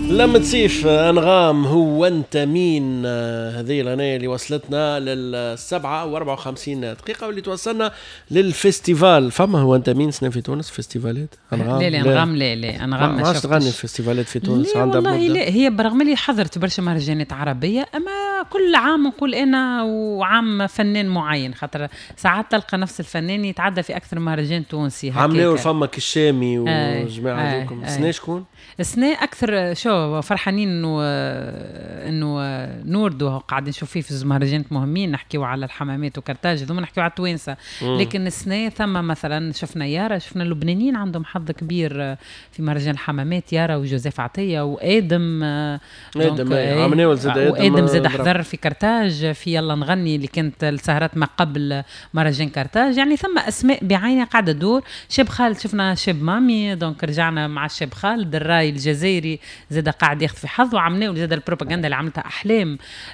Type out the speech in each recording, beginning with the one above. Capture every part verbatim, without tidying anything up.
لما تصيف أنغام هو أنت مين، هذه الأغنية اللي وصلتنا للسبعة وأربعة وخمسين دقيقة واللي توصلنا للفستيفال. فما هو أنت مين سنة في تونس فستيفالات أنغام؟ لا لا أنغام لا لا أنغام ما عادش تغني الفستيفالات في تونس عندها والله لا. هي برغم اللي حضرت برشا مهرجانات عربية، أما كل عام نقول أنا وعام فنان معين، خاطر ساعات تلقى نفس الفنان يتعدى في أكثر مهرجان تونسي. عملوا فما كشامي وجماعة هذوكم سنة شكون؟ سنة أكثر شو فرحانين إنه إنه نوردو قاعدين نشوف فيه في مهرجانات مهمين، نحكيو على الحمامات وكرتاج ثم نحكيو على التوانسة. لكن السنة ثم مثلا شفنا يارا، شفنا اللبنانيين عندهم حظ كبير في مهرجان الحمامات، يارا وجوزيف عطية وآدم آدم عملوا زاد آدم وآدم زاد حضر في كرتاج في يلا نغني اللي كانت السهرات ما قبل مهرجان كرتاج. يعني ثم أسماء بعينها قاعدة تدور. شاب خالد شفنا شاب مامي، دونك رجعنا مع الشاب خالد الراي الجزائري زاد قاعد ياخذ في حظ، وعملنا زاد البروباغندا اللي عملتها أحلام.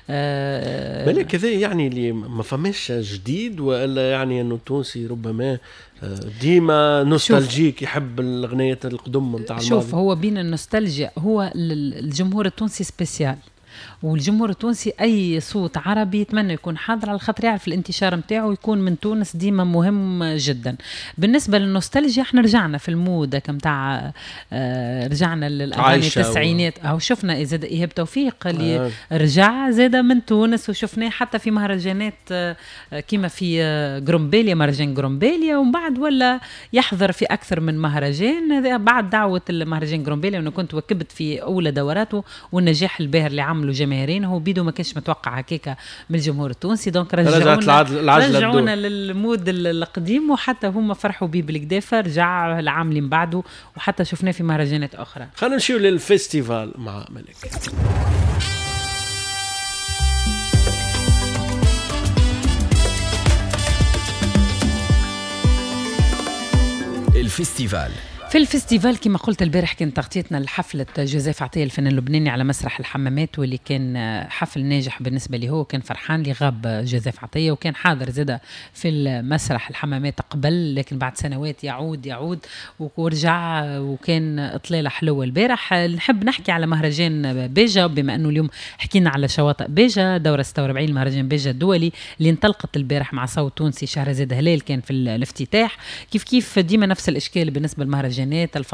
أه بالك كذا يعني اللي ما فماش جديد، ولا يعني انه التونسي ربما ديما نوستالجيك يحب الأغنية القدم متاع الماضي. شوف هو بين النوستالجيا، هو الجمهور التونسي سبيسيال، والجمهور التونسي أي صوت عربي يتمنى يكون حاضر على خاطر يعرف الانتشار متاعه يكون من تونس ديما مهم جدا. بالنسبة للنوستالجيا احنا رجعنا في المود كمتاع آه رجعنا للأغاني التسعينات و... أو شفنا زاد إيهاب توفيق اللي آه. رجع زاد من تونس، وشفناه حتى في مهرجانات آه كما في آه جرومبيليا، مهرجان جرومبيليا، وبعد ولا يحضر في أكثر من مهرجان بعد دعوة المهرجان جرومبيليا. وأنا كنت وكبت في أولى دوراته والنجاح الباهر اللي عمله جماهيرين، هو بيدو ما كانش متوقع هكاكا من الجمهور التونسي. دونك رجعونا رجعونا للمود القديم، وحتى هم فرحوا بيه بالكدافة، رجع العام اللي بعده وحتى شفناه في مهرجانات أخرى. خلينا نمشيو للفستيفال مع ملك. الفستيفال في الفستيفال كما قلت البارح كان تغطيتنا لحفلة جوزيف عطية الفنان اللبناني على مسرح الحمامات، واللي كان حفل ناجح بالنسبة لي. هو كان فرحان اللي غاب جوزيف عطية، وكان حاضر زادة في المسرح الحمامات قبل، لكن بعد سنوات يعود يعود ورجع، وكان إطلالة حلوة البارح. نحب نحكي على مهرجان بيجا، بما أنه اليوم حكينا على شواطئ بيجا، دورة ستة وأربعين مهرجان بيجا الدولي اللي انطلقت البارح مع صوت تونسي شهرزاد هلال كان في الافتتاح. كيف كيف ديما نفس الإشكال بالنسبة للمهرجان